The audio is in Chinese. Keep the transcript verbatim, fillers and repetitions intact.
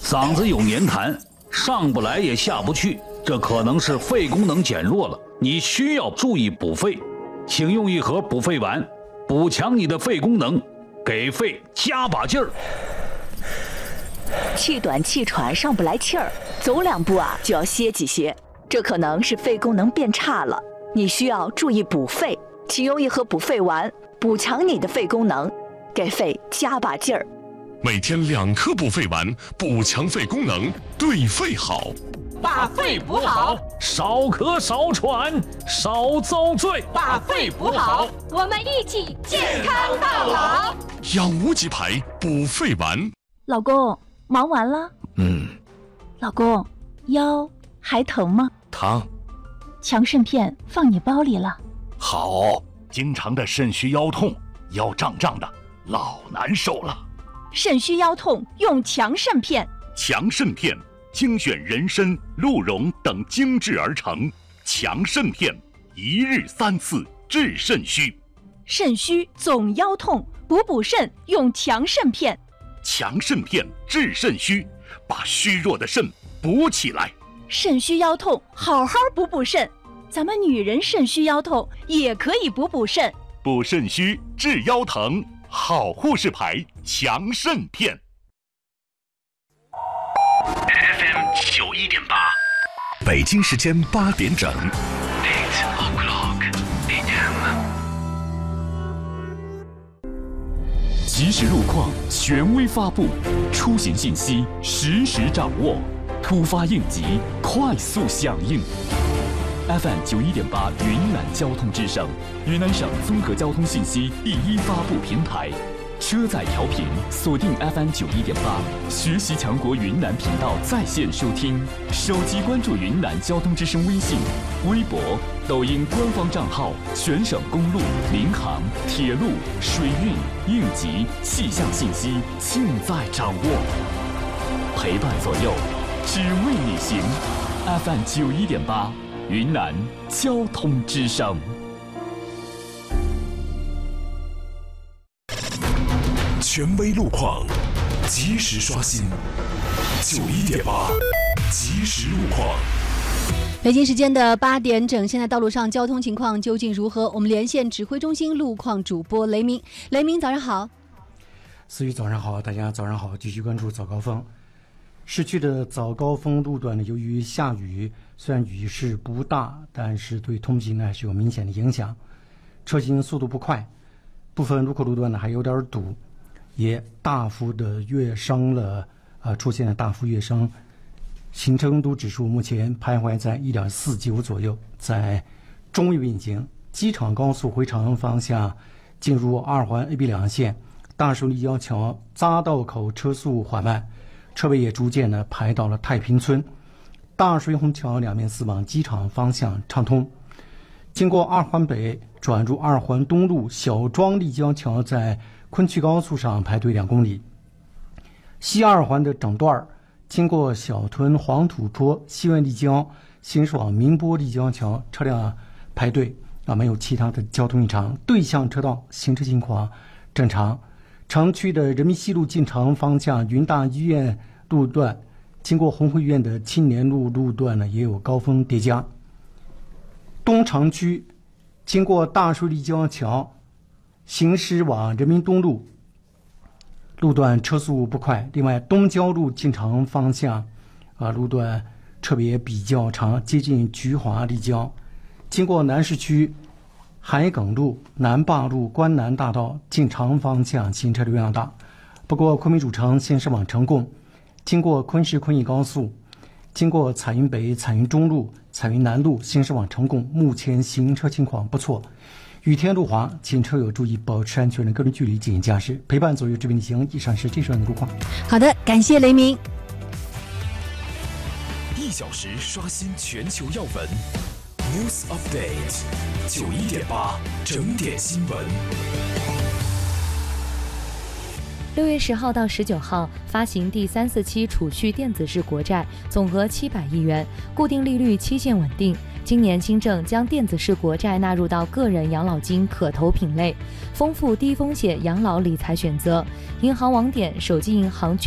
嗓子有黏痰，上不来也下不去，这可能是肺功能减弱了，你需要注意补肺。请用一盒补肺丸，补强你的肺功能，给肺加把劲儿。 气短气喘，上不来气儿，走两步啊就要歇几歇，这可能是肺功能变差了，你需要注意补肺。请用一盒补肺丸，补强你的肺功能，给肺加把劲儿。 每天两颗补肺丸，补强肺功能，对肺好。 把肺补好， 少咳少喘，少遭罪。 把肺补好， 我们一起健康到老。 养无极牌补肺丸。 老公，忙完了？ 嗯。 老公，腰还疼吗？ 疼。 强肾片放你包里了。 好。 经常的肾虚腰痛，腰胀胀的，老难受了。 肾虚腰痛用强肾片。 强肾片精选人参、鹿茸等精制而成，强肾片一日三次治肾虚。 肾虚总腰痛，补补肾用强肾片。 强肾片治肾虚，把虚弱的肾补起来。 肾虚腰痛，好好补补肾。咱们女人肾虚腰痛也可以补补肾。 补肾虚治腰疼，好护士牌强肾片。F M 九一点八， 北京时间八点整。 Eight o'clock A M。 即时路况权威发布，出行信息实时掌握，突发应急快速响应。F M 九一点八云南交通之声，云南省综合交通信息第一发布平台。车载调频锁定 F M 九一点八，学习强国云南频道在线收听，手机关注云南交通之声微信、微博、抖音官方账号，全省公路、民航、铁路、水运、应急、气象信息尽在掌握，陪伴左右，只为你行。F M 九一点八，云南交通之声。 权威路况，及时刷新。九一点八，及时路况。 北京时间的八点整，现在道路上交通情况究竟如何？我们连线指挥中心路况主播雷鸣。雷鸣，早上好。 思雨，早上好，大家早上好。继续关注早高峰。市区的早高峰路段呢，由于下雨，虽然雨势不大，但是对通行呢还是有明显的影响，车行速度不快，部分路口路段呢还有点堵。也大幅的跃升了，呃，出现了大幅跃升，行车拥堵指数目前徘徊在 一点四九 左右。在中域运行，机场高速回长方向进入二环 A B 两线，大树立交桥匝道口车速缓慢，车位也逐渐的排到了太平村。大水虹桥两面四往机场方向畅通。经过二环北转入二环东路小庄立交桥，在昆曲高速上排队两公里。西二环的整段经过小屯黄土坡西苑立交行驶往民波立交桥，车辆排队啊，没有其他的交通异常，对向车道行车情况正常。城区的人民西路进城方向云大医院路段经过红会院的青年路路段呢，也有高峰叠加。东城区经过大树立交桥行驶往人民东路路段车速不快，另外东郊路进城方向啊路段车别比较长，接近菊华立交，经过南市区海埂路、南坝路、关南大道进城方向行车流量大。不过昆明主城行驶往成贡，经过昆石昆义高速，经过彩云北、彩云中路、彩云南路行驶往成贡，目前行车情况不错。雨天路滑，请车友注意保持安全的个人距离进行驾驶，陪伴左右这边的行。以上是这时段的路况。 好的，感谢雷鸣。 一小时刷新全球要闻 ，News Update， 九一点八整点新闻。 六月十号到十九号发行第三四期储蓄电子式国债，总额七百亿元，固定利率期限稳定。今年新政将电子式国债纳入到个人养老金可投品类，丰富低风险养老理财选择。银行网点、手机银行